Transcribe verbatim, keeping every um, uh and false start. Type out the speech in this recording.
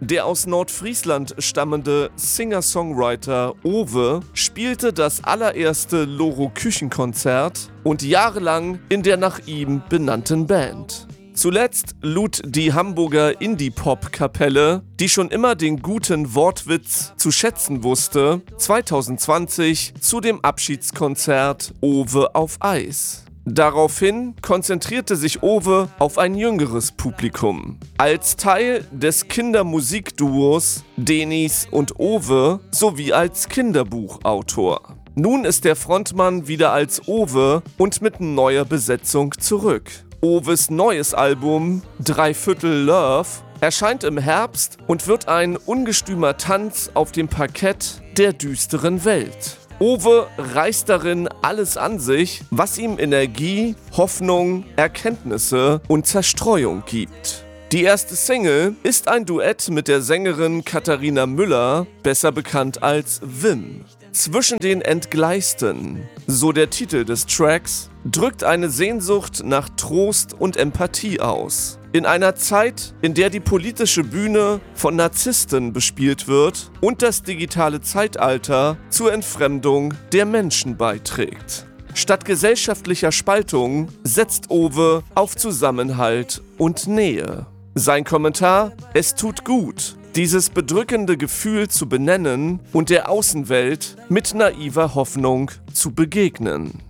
Der aus Nordfriesland stammende Singer-Songwriter Owe spielte das allererste Loro-Küchenkonzert und jahrelang in der nach ihm benannten Band. Zuletzt lud die Hamburger Indie-Pop-Kapelle, die schon immer den guten Wortwitz zu schätzen wusste, zwanzig zwanzig zu dem Abschiedskonzert Owe auf Eis. Daraufhin konzentrierte sich Owe auf ein jüngeres Publikum. Als Teil des Kindermusikduos Denis und Owe sowie als Kinderbuchautor. Nun ist der Frontmann wieder als Owe und mit neuer Besetzung zurück. Owes neues Album Dreiviertel Love erscheint im Herbst und wird ein ungestümer Tanz auf dem Parkett der düsteren Welt. Owe reißt darin alles an sich, was ihm Energie, Hoffnung, Erkenntnisse und Zerstreuung gibt. Die erste Single ist ein Duett mit der Sängerin Katharina Müller, besser bekannt als Wim. Zwischen den Entgleisten, so der Titel des Tracks, drückt eine Sehnsucht nach Trost und Empathie aus. In einer Zeit, in der die politische Bühne von Narzissten bespielt wird und das digitale Zeitalter zur Entfremdung der Menschen beiträgt. Statt gesellschaftlicher Spaltung setzt Owe auf Zusammenhalt und Nähe. Sein Kommentar: Es tut gut, dieses bedrückende Gefühl zu benennen und der Außenwelt mit naiver Hoffnung zu begegnen.